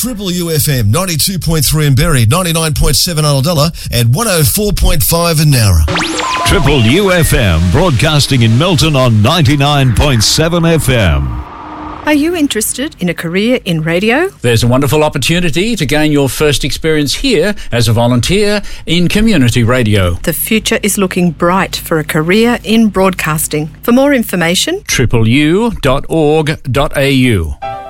Triple UFM 92.3 in Berry, 99.7 Ulladulla and 104.5 in Nowra. Triple UFM broadcasting in Milton on 99.7 FM. Are you interested in a career in radio? There's a wonderful opportunity to gain your first experience here as a volunteer in community radio. The future is looking bright for a career in broadcasting. For more information, tripleu.org.au.